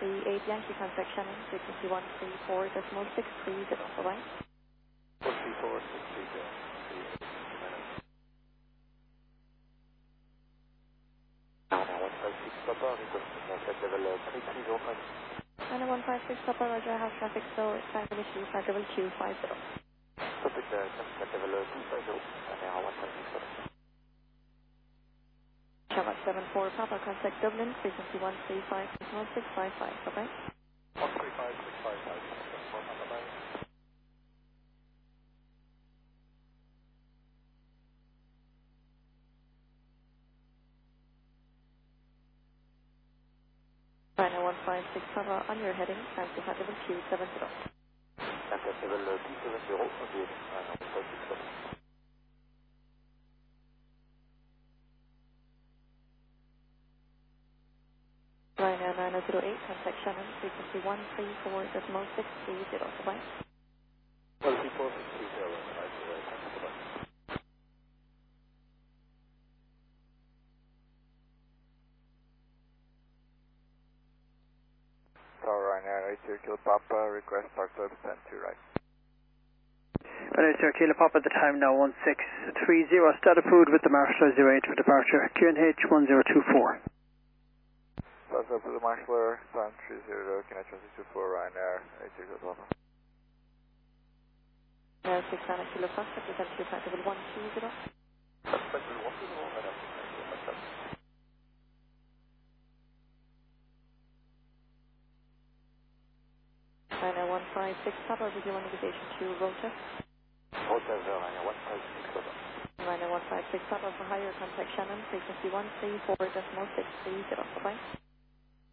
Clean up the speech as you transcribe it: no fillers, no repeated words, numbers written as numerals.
138 Yankee contact Shannon, frequency 134.630, bye-bye. 134.630. Now 156 Papa, requesting flight level 3305. 156 Papa, Roger, I have traffic slow, time issue, flight level 250. Topic flight level 250, now 156 Shabbat 74 Papa, contact Dublin, frequency 135.655, bye-bye. 135.655, 74 Papa, bye. China 156 Papa, on your heading, transfer flight level 270. Flight level 270, okay, 156 Ryanair 908, contact Shannon, frequency 134.630, bye-bye. 134.630, Tower Ryanair 80 Kilo Papa, request start service 10 to right. Right, sir, Kilo Papa, the time now 1630, start approved with the Marshall 08 for departure, QNH 1024. Start up with the Marshall, time 30, QNH 1624, Ryanair 80 Kilo Papa. 69 Kilo Papa, present to flight level 120. Flight level 120, Madam. Ryanair 156 Papa, video indication to Rotor. Hotel Ryanair 156 Papa. Ryanair 156 Papa for higher contact Shannon, frequency 134.630, bye-bye.